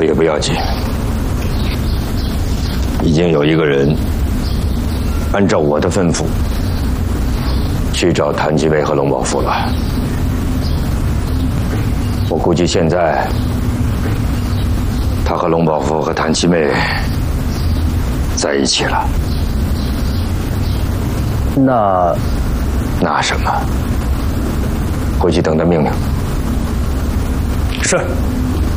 过也不要紧，已经有一个人按照我的吩咐去找谭继伟和龙宝富了。我估计现在他和龙宝富和谭七妹在一起了。那什么？回去等他命令。 是。